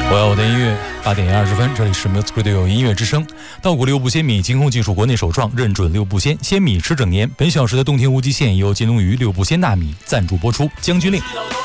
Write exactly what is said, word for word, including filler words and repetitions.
我要我的音乐，八点二十分，这里是 Music Radio 音乐之声。稻谷六步鲜米，金控技术国内首创，认准六步鲜，鲜米吃整年。本小时的动听无极限由金龙鱼六步鲜大米赞助播出。将军令。